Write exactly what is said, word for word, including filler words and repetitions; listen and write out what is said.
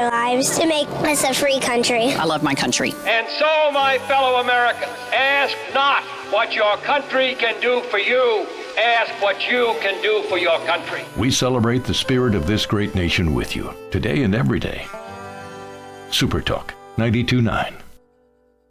our lives to make us a free country. I love my country. And so, my fellow Americans, ask not what your country can do for you. Ask what you can do for your country. We celebrate the spirit of this great nation with you, today and every day. Super Talk ninety-two point nine.